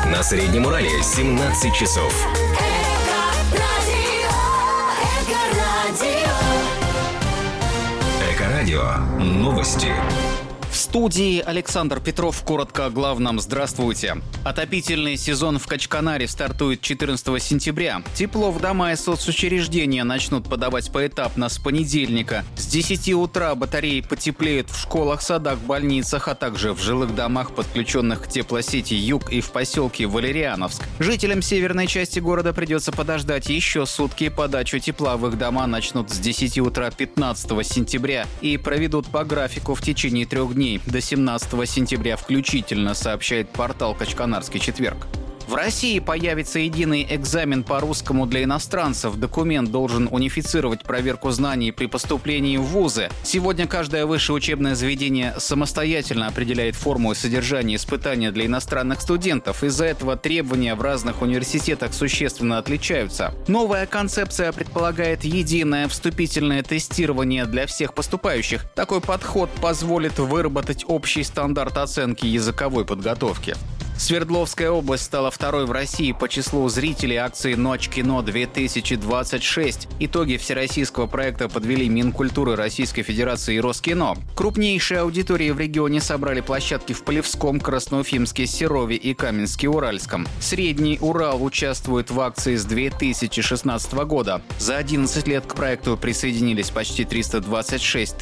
На Среднем Урале 17 часов. Эко-радио. Новости. В студии Александр Петров. Коротко о главном. Здравствуйте. Отопительный сезон в Качканаре стартует 14 сентября. Тепло в дома и соцучреждения начнут подавать поэтапно с понедельника. С 10 утра батареи потеплеют в школах, садах, больницах, а также в жилых домах, подключенных к теплосети «Юг» и в поселке Валериановск. Жителям северной части города придется подождать еще сутки. Подачу тепла в их дома начнут с 10 утра 15 сентября и проведут по графику в течение 3 дней. До 17 сентября включительно, сообщает портал «Качканарский четверг». В России появится единый экзамен по русскому для иностранцев. Документ должен унифицировать проверку знаний при поступлении в вузы. Сегодня каждое высшее учебное заведение самостоятельно определяет форму и содержание испытания для иностранных студентов. Из-за этого требования в разных университетах существенно отличаются. Новая концепция предполагает единое вступительное тестирование для всех поступающих. Такой подход позволит выработать общий стандарт оценки языковой подготовки. Свердловская область стала второй в России по числу зрителей акции «Ночь кино-2026». Итоги всероссийского проекта подвели Минкультуры Российской Федерации и Роскино. Крупнейшие аудитории в регионе собрали площадки в Полевском, Красноуфимске, Серове и Каменске-Уральском. Средний Урал участвует в акции с 2016 года. За 11 лет к проекту присоединились почти 326